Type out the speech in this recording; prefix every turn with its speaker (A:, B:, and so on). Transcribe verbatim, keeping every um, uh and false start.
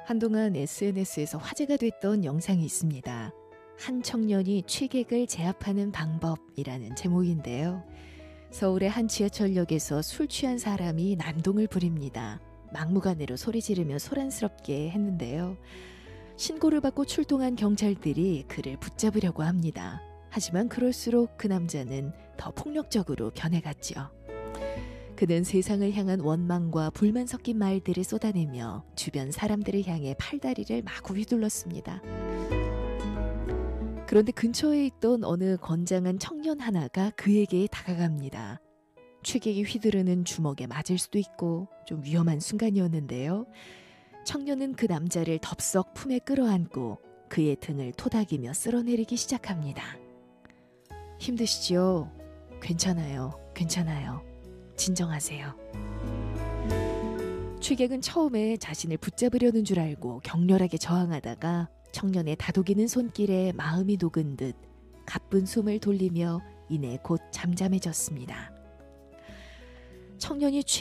A: 한동안 에스엔에스에서 화제가 됐던 영상이 있습니다. 한 청년이 취객을 제압하는 방법이라는 제목인데요. 서울의 한 지하철역에서 술 취한 사람이 난동을 부립니다. 막무가내로 소리 지르며 소란스럽게 했는데요. 신고를 받고 출동한 경찰들이 그를 붙잡으려고 합니다. 하지만 그럴수록 그 남자는 더 폭력적으로 변해갔죠. 그는 세상을 향한 원망과 불만 섞인 말들을 쏟아내며 주변 사람들을 향해 팔다리를 마구 휘둘렀습니다. 그런데 근처에 있던 어느 건장한 청년 하나가 그에게 다가갑니다. 취객이 휘두르는 주먹에 맞을 수도 있고 좀 위험한 순간이었는데요. 청년은 그 남자를 덥석 품에 끌어안고 그의 등을 토닥이며 쓸어내리기 시작합니다. 힘드시죠? 괜찮아요. 괜찮아요. 진정하세요. 취객은 처음에 자신을 붙잡으려는 줄 알고 격렬하게 저항하다가 청년의 다독이는 손길에 마음이 녹은 듯 가쁜 숨을 돌리며 이내 곧 잠잠해졌습니다. 청년이 취